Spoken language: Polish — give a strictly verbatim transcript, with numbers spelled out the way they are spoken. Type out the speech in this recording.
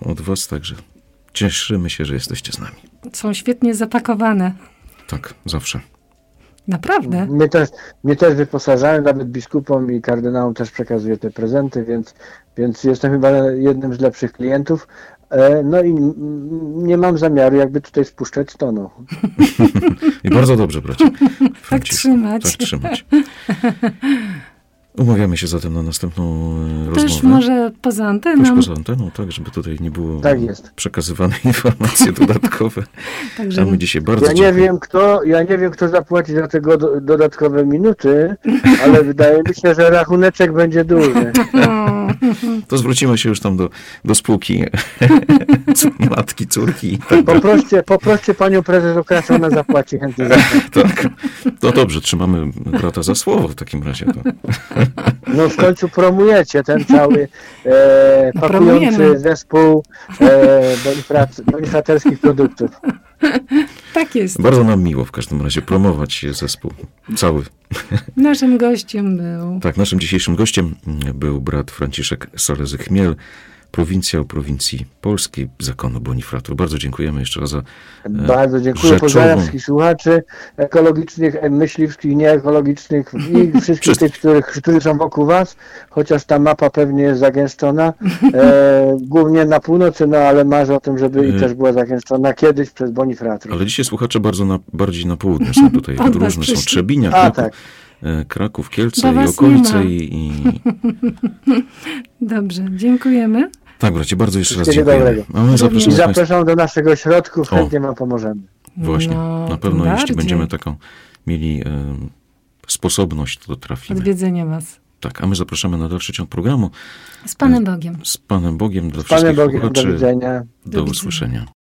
od was, także cieszymy się, że jesteście z nami. Są świetnie zapakowane. Tak, zawsze. Naprawdę? Mnie też, mnie też wyposażają, nawet biskupom i kardynałom też przekazuję te prezenty, więc, więc jestem chyba jednym z lepszych klientów. No i nie mam zamiaru jakby tutaj spuszczać tonu. I bardzo dobrze, bracie. Tak trzymać. Tak trzymać. Umawiamy się zatem na następną Też rozmowę. Też może poza anteną. Też poza anteną, tak, żeby tutaj nie było tak jest. przekazywane informacje dodatkowe. Także... A my dzisiaj bardzo ja nie dziękuję. wiem kto, ja nie wiem, kto zapłaci za tego do, dodatkowe minuty, ale wydaje mi się, że rachuneczek będzie duży. To zwrócimy się już tam do, do spółki matki, córki. Tak. Poproście, poproście panią prezes Okrasa, ona zapłaci chętnie za to. Tak. To dobrze, trzymamy brata za słowo w takim razie. To. No w końcu promujecie ten cały e, pakujący Promujemy. zespół e, bonifrat, bonifaterskich produktów. Tak jest. Bardzo nam miło w każdym razie promować zespół cały. Naszym gościem był... Tak, naszym dzisiejszym gościem był brat Franciszek Salezy-Chmiel, prowincjał prowincji polskiej zakonu Bonifratur. Bardzo dziękujemy jeszcze raz za Bardzo dziękuję. rzeczową... Pozdrawiam wszystkich słuchaczy ekologicznych, myśliwskich, nieekologicznych i wszystkich tych, których, którzy są wokół was, chociaż ta mapa pewnie jest zagęszczona. E, głównie na północy, no ale marzę o tym, żeby i też była zagęszczona kiedyś przez Bonifratur. Ale dzisiaj słuchacze bardzo na, bardziej na południe są tutaj różne. Są Trzebinia, A, Kraków, tak. Kraków, Kielce i okolice. I, i... Dobrze, dziękujemy. Tak, bracie, bardzo jeszcze raz Wszystkiego dziękujemy. dobrego. A my zapraszamy I zapraszam do naszego ośrodku, chętnie wam pomożemy. Właśnie, no, na pewno jeśli bardziej. będziemy taką mieli e, sposobność, to trafimy. Odwiedzenia was. Tak, a my zapraszamy na dalszy ciąg programu. Z Panem Bogiem. Z Panem Bogiem dla Z Panem wszystkich Bogiem, do słuchaczy. widzenia. Do, Do usłyszenia.